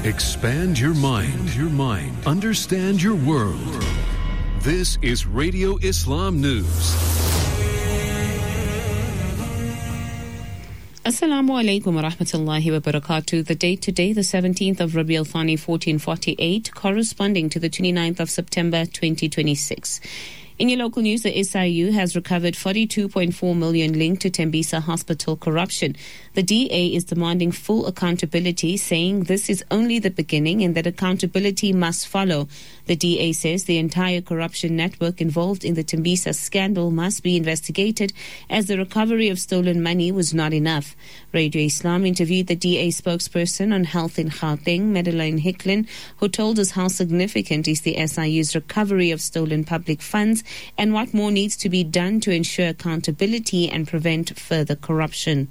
Expand your mind. Understand your world. This is Radio Islam News. Assalamu alaikum wa rahmatullahi wa barakatuh. The date today, the 17th of Rabi al-Thani 1448, corresponding to the 29th of September 2026. In your local news, the SIU has recovered 42.4 million linked to Tembisa Hospital corruption. The DA is demanding full accountability, saying this is only the beginning and that accountability must follow. The DA says the entire corruption network involved in the Tembisa scandal must be investigated, as the recovery of stolen money was not enough. Radio Islam interviewed the DA spokesperson on health in Gauteng, Madeline Hicklin, who told us how significant is the SIU's recovery of stolen public funds and what more needs to be done to ensure accountability and prevent further corruption.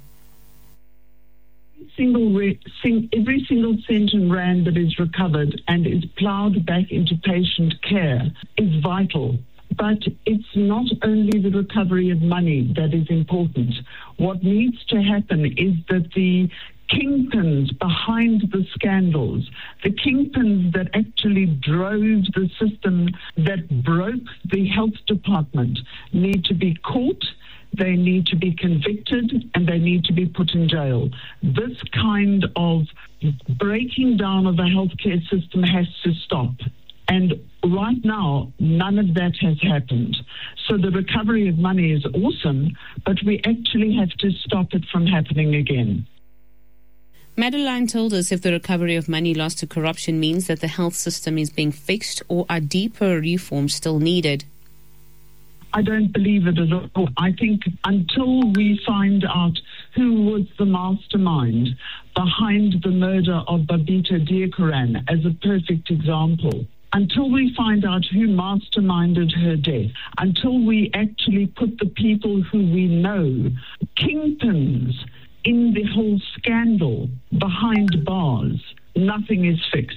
Every single cent and rand that is recovered and is ploughed back into patient care is vital. But it's not only the recovery of money that is important. What needs to happen is that the kingpins behind the scandals, the kingpins that actually drove the system that broke the health department, need to be caught, they need to be convicted, and they need to be put in jail. This kind of breaking down of the healthcare system has to stop. And right now, none of that has happened. So the recovery of money is awesome, but we actually have to stop it from happening again. Madeline told us if the recovery of money lost to corruption means that the health system is being fixed, or are deeper reforms still needed? I don't believe it at all. I think until we find out who was the mastermind behind the murder of Babita Deokaran as a perfect example, until we find out who masterminded her death, until we actually put the people who we know, kingpins in the whole scandal, behind bars, nothing is fixed.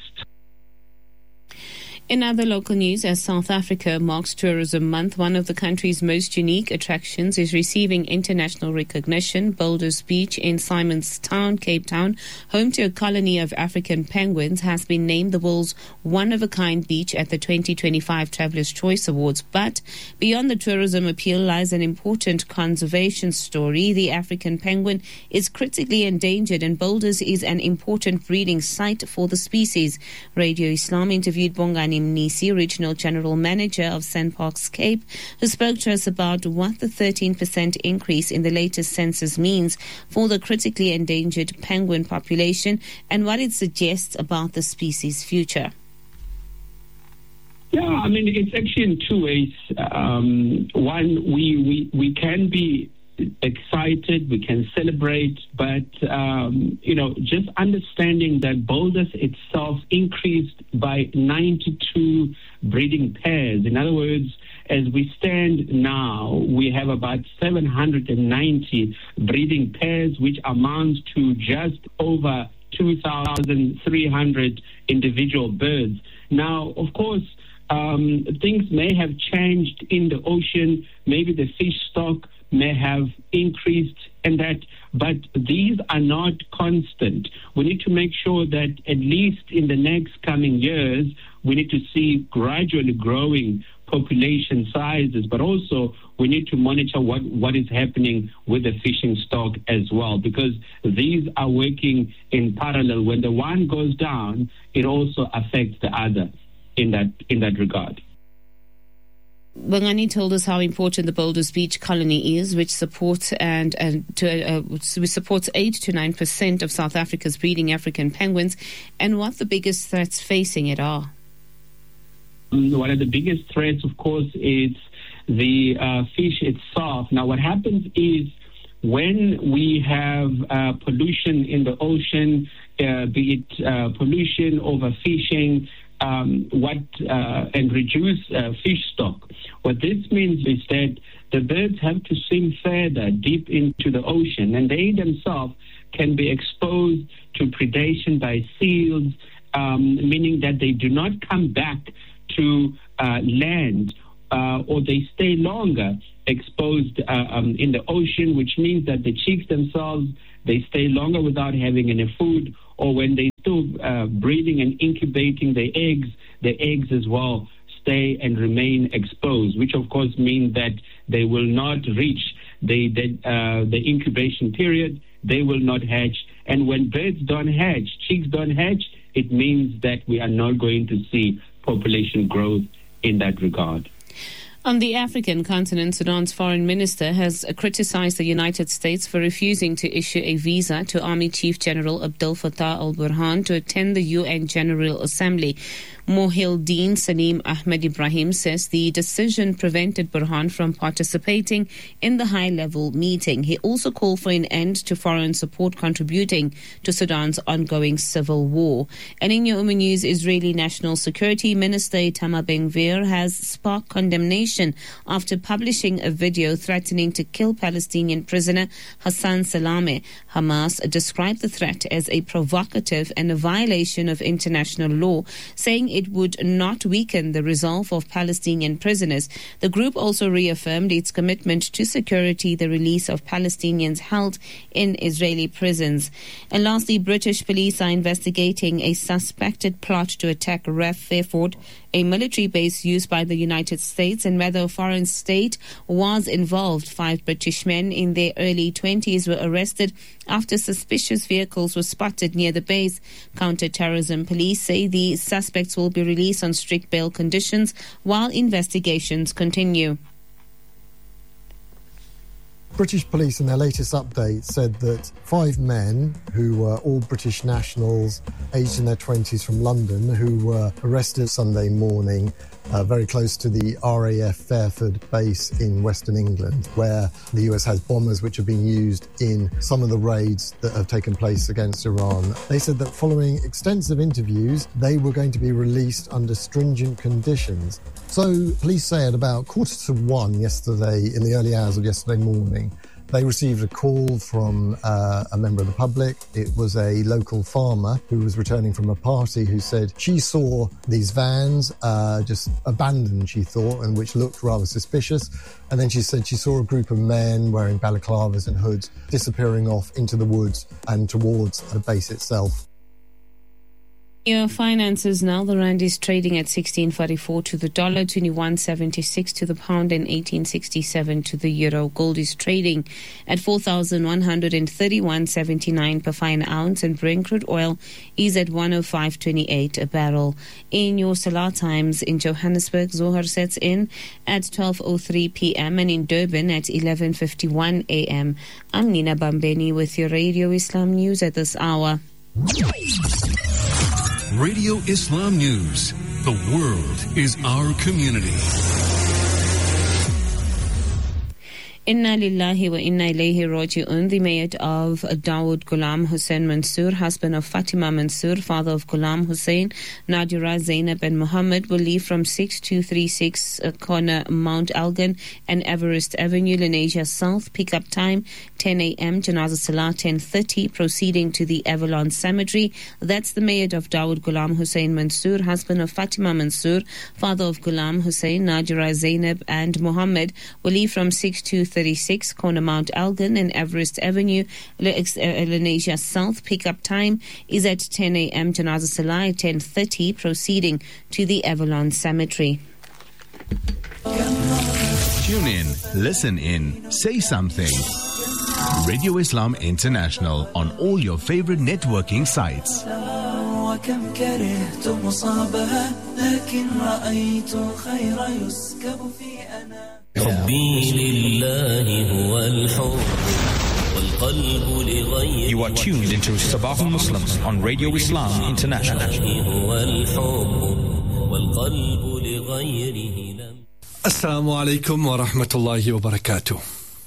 In other local news, as South Africa marks Tourism Month, one of the country's most unique attractions is receiving international recognition. Boulders Beach in Simonstown, Cape Town, home to a colony of African penguins, has been named the world's one-of-a-kind beach at the 2025 Traveller's Choice Awards. But beyond the tourism appeal lies an important conservation story. The African penguin is critically endangered, and Boulders is an important breeding site for the species. Radio Islam interviewed Bongani Mnisi, Regional General Manager of SANParks Cape, who spoke to us about what the 13% increase in the latest census means for the critically endangered penguin population and what it suggests about the species' future. Yeah, I mean, it's actually in two ways. One, we can be excited, we can celebrate, but just understanding that Boulders itself increased by 92 breeding pairs. In other words, as we stand now, we have about 790 breeding pairs, which amounts to just over 2,300 individual birds. Now, of course, things may have changed in the ocean. Maybe the fish stock may have increased and that, but these are not constant. We need to make sure that at least in the next coming years, we need to see gradually growing population sizes, but also we need to monitor what is happening with the fishing stock as well, because these are working in parallel. When the one goes down, it also affects the other in that regard. Bongani told us how important the Boulders Beach colony is, which supports which supports 8 to 9% of South Africa's breeding African penguins, and what the biggest threats facing it are. One of the biggest threats, of course, is the fish itself. Now, what happens is when we have pollution in the ocean, be it pollution, overfishing, and reduce fish stock. What this means is that the birds have to swim further deep into the ocean, and they themselves can be exposed to predation by seals, meaning that they do not come back to land, or they stay longer exposed in the ocean, which means that the chicks themselves, they stay longer without having any food, or when they're still breeding and incubating their eggs as well stay and remain exposed, which of course means that they will not reach the incubation period, they will not hatch. And when birds don't hatch, chicks don't hatch, it means that we are not going to see population growth in that regard. On the African continent, Sudan's foreign minister has criticized the United States for refusing to issue a visa to Army Chief General Abdel Fattah al-Burhan to attend the UN General Assembly. Mohildeen Salim Ahmed Ibrahim says the decision prevented Burhan from participating in the high-level meeting. He also called for an end to foreign support contributing to Sudan's ongoing civil war. And in your news, Israeli National Security Minister Itamar Ben-Gvir has sparked condemnation after publishing a video threatening to kill Palestinian prisoner Hassan Salameh. Hamas described the threat as a provocative and a violation of international law, saying it would not weaken the resolve of Palestinian prisoners. The group also reaffirmed its commitment to security, the release of Palestinians held in Israeli prisons. And lastly, British police are investigating a suspected plot to attack Ref Fairford, a military base used by the United States, and whether a foreign state was involved. 5 British men in their early 20s were arrested after suspicious vehicles were spotted near the base. Counter-terrorism police say the suspects will be released on strict bail conditions while investigations continue. British police in their latest update said that 5 men who were all British nationals aged in their 20s from London who were arrested Sunday morning very close to the RAF Fairford base in Western England, where the US has bombers which have been used in some of the raids that have taken place against Iran. They said that following extensive interviews, they were going to be released under stringent conditions. So police say at about 1:45 yesterday, in the early hours of yesterday morning, they received a call from a member of the public. It was a local farmer who was returning from a party who said she saw these vans just abandoned, she thought, and which looked rather suspicious. And then she said she saw a group of men wearing balaclavas and hoods disappearing off into the woods and towards the base itself. Your finances now. The rand is trading at 16.44 to the dollar, 21.76 to the pound, and 18.67 to the euro. Gold is trading at 4,131.79 per fine ounce, and Brent crude oil is at 105.28 a barrel. In your Salah times, in Johannesburg, Zohar sets in at 12:03 p.m. and in Durban at 11:51 a.m. I'm Nina Bambeni with your Radio Islam News at this hour. Radio Islam News. The world is our community. Inna lillahi wa inna ilayhi raji'un. The Mayor of Dawood Ghulam Hussein Mansoor, husband of Fatima Mansoor, father of Ghulam Hussein, Nadira Zainab and Muhammad, will leave from 6236 corner Mount Elgin and Everest Avenue, Lenasia South. Pickup time 10 a.m. Janazah Salah 10:30, proceeding to the Avalon Cemetery. That's the Mayor of Dawood Ghulam Hussein Mansoor, husband of Fatima Mansoor, father of Ghulam Hussein, Nadira Zainab and Muhammad, will leave from 6236 corner Mount Elgin and Everest Avenue, Lenasia South. Pickup time is at 10 a.m. Janazah Salah 10:30, proceeding to the Avalon Cemetery. Tune in, listen in, say something. Radio Islam International on all your favorite networking sites. You are tuned into Sabah al-Muslims on Radio Islam International. Assalamu alaikum wa rahmatullahi wa barakatuh.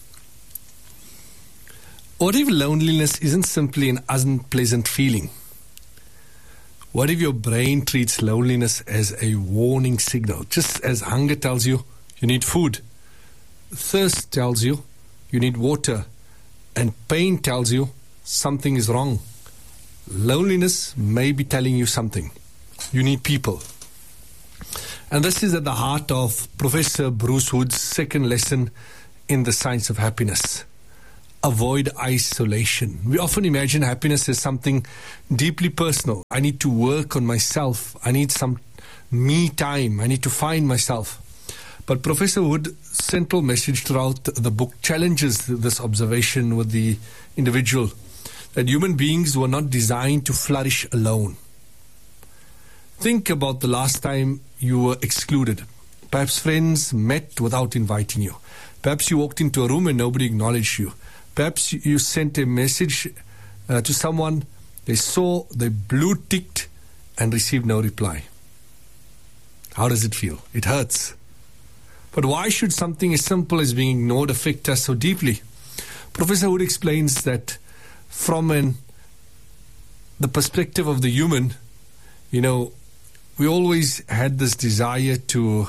What if loneliness isn't simply an unpleasant feeling? What if your brain treats loneliness as a warning signal? Just as hunger tells you you need food, thirst tells you you need water, and pain tells you something is wrong. Loneliness may be telling you something. You need people. And this is at the heart of Professor Bruce Wood's second lesson in the science of happiness. avoid isolation. We often imagine happiness as something deeply personal. I need to work on myself. I need some me time. I need to find myself. But Professor Wood's central message throughout the book challenges this observation with the individual, that human beings were not designed to flourish alone. Think about the last time you were excluded. Perhaps friends met without inviting you. Perhaps you walked into a room and nobody acknowledged you. Perhaps you sent a message to someone, they saw, they blue-ticked and received no reply. How does it feel? It hurts. But why should something as simple as being ignored affect us so deeply? Professor Wood explains that from the perspective of the human, we always had this desire to,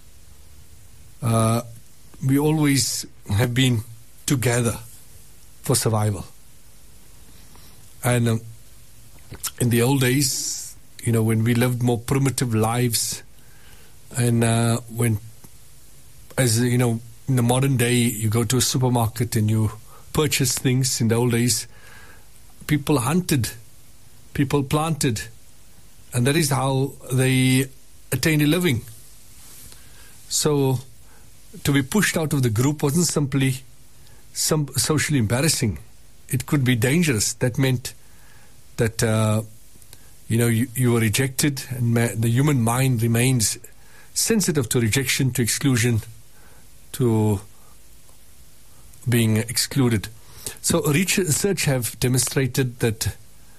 we always have been together for survival. And in the old days, when we lived more primitive lives, and in the modern day, you go to a supermarket and you purchase things. In the old days, people hunted, people planted, and that is how they attained a living. So to be pushed out of the group wasn't simply socially embarrassing. It could be dangerous. That meant that you were rejected, and the human mind remains sensitive to rejection, to exclusion, to being excluded. So research have demonstrated that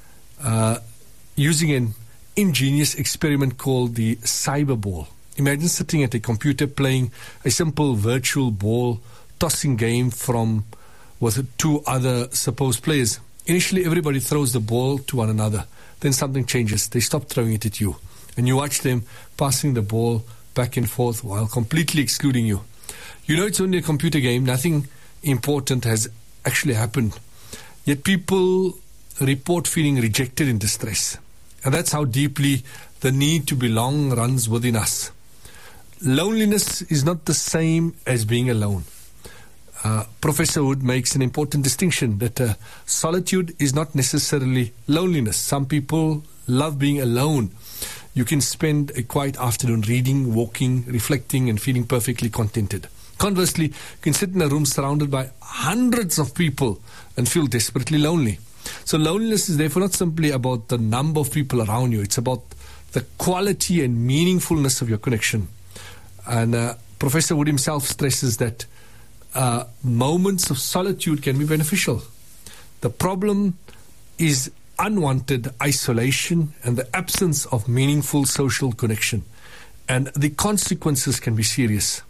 using an ingenious experiment called the cyber ball. Imagine sitting at a computer playing a simple virtual ball tossing game with two other supposed players. Initially, everybody throws the ball to one another. Then something changes. They stop throwing it at you. And you watch them passing the ball back and forth while completely excluding you. It's only a computer game. Nothing important has actually happened. Yet people report feeling rejected and distress. And that's how deeply the need to belong runs within us. Loneliness is not the same as being alone. Professor Wood makes an important distinction that solitude is not necessarily loneliness. Some people love being alone. You can spend a quiet afternoon reading, walking, reflecting, and feeling perfectly contented. Conversely, you can sit in a room surrounded by hundreds of people and feel desperately lonely. So loneliness is therefore not simply about the number of people around you. It's about the quality and meaningfulness of your connection. And Professor Wood himself stresses that moments of solitude can be beneficial. The problem is unwanted isolation and the absence of meaningful social connection. And the consequences can be serious.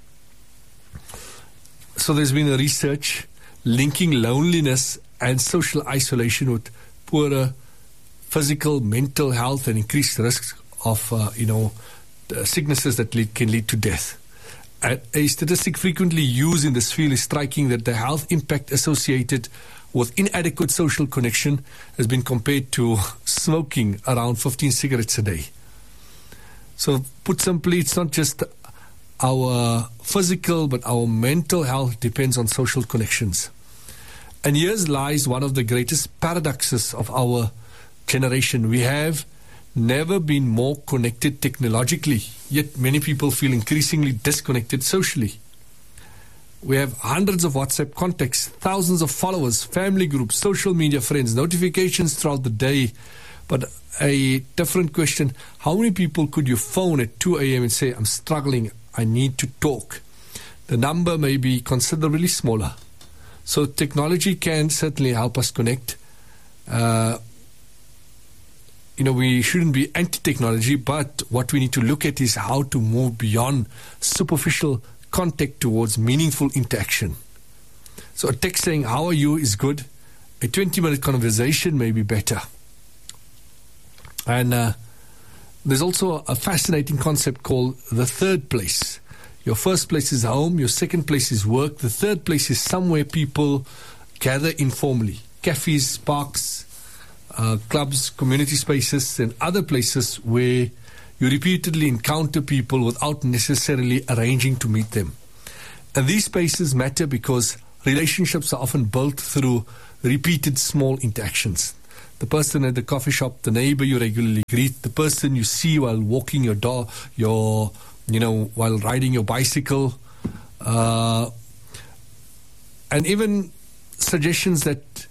So there's been a research linking loneliness and social isolation with poorer physical, mental health and increased risks of, sicknesses that can lead to death. A statistic frequently used in this field is striking that the health impact associated with inadequate social connection has been compared to smoking around 15 cigarettes a day. So put simply, it's not just our physical, but our mental health depends on social connections. And here lies one of the greatest paradoxes of our generation. We have never been more connected technologically, yet many people feel increasingly disconnected socially. We have hundreds of WhatsApp contacts, thousands of followers, family groups, social media friends, notifications throughout the day. But a different question, how many people could you phone at 2 a.m. and say, I'm struggling, I need to talk? The number may be considerably smaller. So technology can certainly help us connect. We shouldn't be anti-technology, but what we need to look at is how to move beyond superficial contact towards meaningful interaction. So a text saying, how are you is good. A 20-minute conversation may be better. And there's also a fascinating concept called the third place. Your first place is home, your second place is work, the third place is somewhere people gather informally. Cafes, parks, clubs, community spaces, and other places where you repeatedly encounter people without necessarily arranging to meet them. And these spaces matter because relationships are often built through repeated small interactions. The person at the coffee shop, the neighbor you regularly greet, the person you see while walking your dog, while riding your bicycle, and even suggestions that,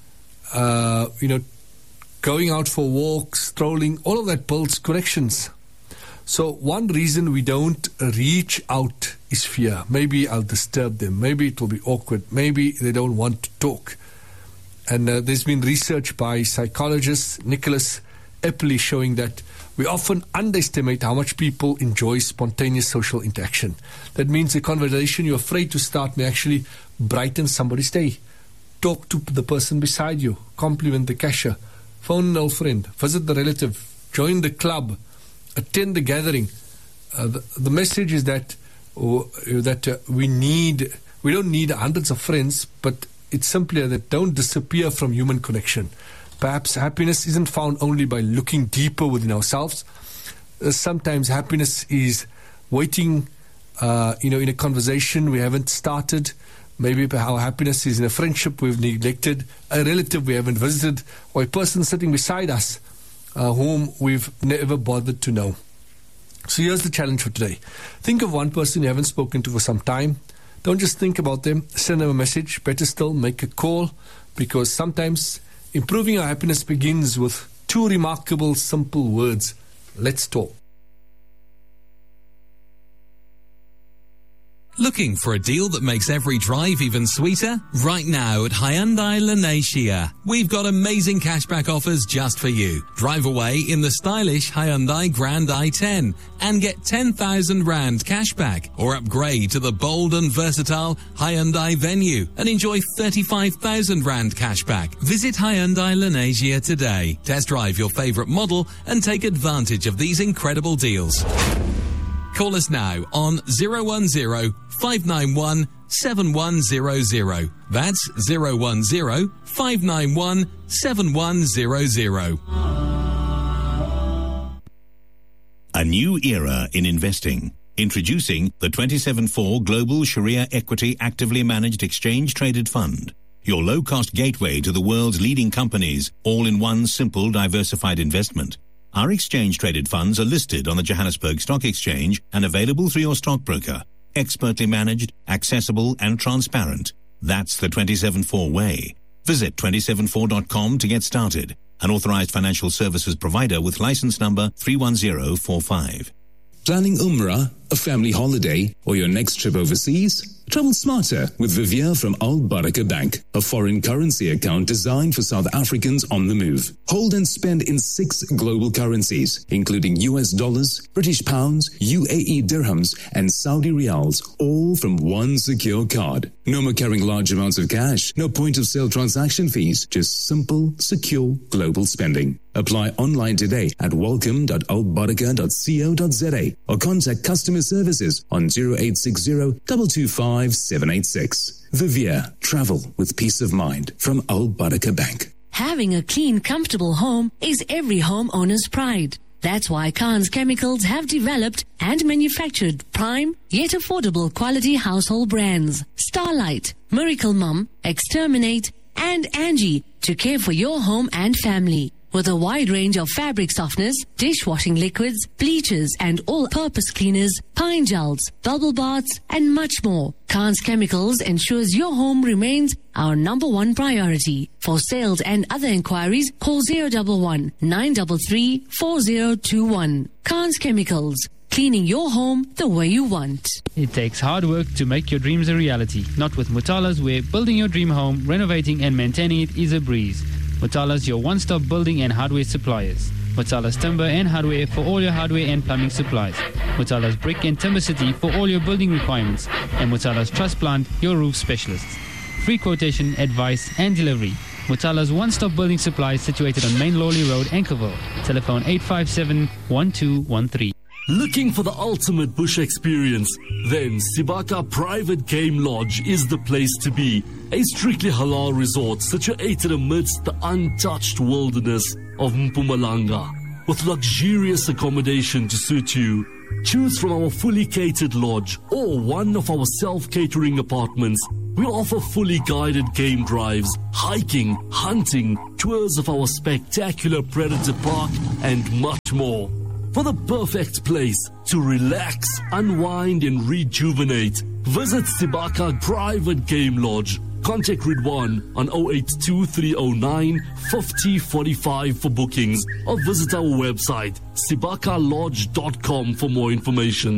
going out for walks, strolling, all of that builds connections. So one reason we don't reach out is fear. Maybe I'll disturb them. Maybe it will be awkward. Maybe they don't want to talk. And there's been research by psychologist Nicholas Epley showing that we often underestimate how much people enjoy spontaneous social interaction. That means a conversation you're afraid to start may actually brighten somebody's day. Talk to the person beside you. Compliment the cashier. Phone an old friend. Visit the relative. Join the club. Attend the gathering. The message is that we don't need hundreds of friends, but it's simply that don't disappear from human connection. Perhaps happiness isn't found only by looking deeper within ourselves. Sometimes happiness is waiting, in a conversation we haven't started. Maybe our happiness is in a friendship we've neglected, a relative we haven't visited, or a person sitting beside us whom we've never bothered to know. So here's the challenge for today. Think of one person you haven't spoken to for some time. Don't just think about them. Send them a message. Better still, make a call, because sometimes improving our happiness begins with two remarkable, simple words. Let's talk. Looking for a deal that makes every drive even sweeter? Right now at Hyundai Lenasia, we've got amazing cashback offers just for you. Drive away in the stylish Hyundai Grand i10 and get 10,000 Rand cashback, or upgrade to the bold and versatile Hyundai Venue and enjoy 35,000 Rand cashback. Visit Hyundai Lenasia today. Test drive your favorite model and take advantage of these incredible deals. Call us now on 010-591-7100. That's 010-591-7100. A new era in investing. Introducing the 27/4 Global Sharia Equity Actively Managed Exchange-Traded Fund. Your low-cost gateway to the world's leading companies, all in one simple diversified investment. Our exchange-traded funds are listed on the Johannesburg Stock Exchange and available through your stockbroker. Expertly managed, accessible and transparent. That's the 27/4 way. Visit 274.com to get started. An authorized financial services provider with license number 31045. Planning Umrah, a family holiday, or your next trip overseas? Travel smarter with Vivier from Al Baraka Bank, a foreign currency account designed for South Africans on the move. Hold and spend in 6 global currencies, including US dollars, British pounds, UAE dirhams, and Saudi riyals, all from one secure card. No more carrying large amounts of cash, no point of sale transaction fees, just simple, secure global spending. Apply online today at welcome.albaraka.co.za or contact customer services on 0860 225 786. Vivier, travel with peace of mind from Al Baraka Bank. Having a clean, comfortable home is every homeowner's pride. That's why Khan's Chemicals have developed and manufactured prime yet affordable quality household brands. Starlight, Miracle Mum, Exterminate, and Angie to care for your home and family. With a wide range of fabric softeners, dishwashing liquids, bleachers, and all-purpose cleaners, pine gels, bubble baths, and much more, Khan's Chemicals ensures your home remains our #1 priority. For sales and other inquiries, call 011-933-4021. Khan's Chemicals, cleaning your home the way you want. It takes hard work to make your dreams a reality. Not with Mutala's, where building your dream home, renovating and maintaining it is a breeze. Mutala's, your one-stop building and hardware suppliers. Mutala's Timber and Hardware for all your hardware and plumbing supplies. Mutala's Brick and Timber City for all your building requirements. And Mutala's Truss Plant, your roof specialists. Free quotation, advice and delivery. Mutala's one-stop building supplies situated on Main Lawley Road, Ankerville. Telephone 857-1213. Looking for the ultimate bush experience? Then Sibaka Private Game Lodge is the place to be. A strictly halal resort situated amidst the untouched wilderness of Mpumalanga. With luxurious accommodation to suit you, Choose from our fully catered lodge or one of our self-catering apartments. We offer fully guided game drives, hiking, hunting, tours of our spectacular Predator Park, and much more. For the perfect place to relax, unwind, and rejuvenate, visit Sibaka Private Game Lodge. Contact Ridwan on 082 309 5045 for bookings or visit our website sibakalodge.com for more information.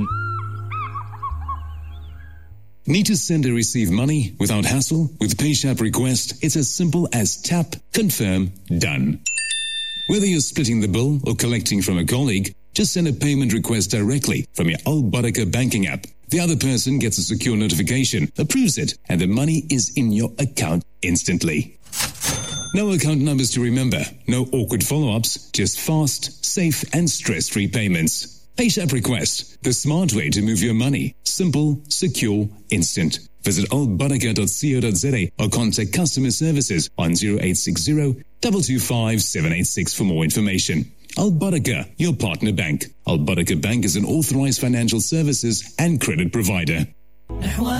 Need to send or receive money without hassle? With PayShap Request, it's as simple as tap, confirm, done. Whether you're splitting the bill or collecting from a colleague, just send a payment request directly from your Al Baraka banking app. The other person gets a secure notification, approves it, and the money is in your account instantly. No account numbers to remember, no awkward follow-ups, just fast, safe, and stress-free payments. PayShap Request, the smart way to move your money. Simple, secure, instant. Visit albaraka.co.za or contact customer services on 0860 225 786 for more information. Al Baraka, your partner bank. Al Baraka Bank is an authorized financial services and credit provider.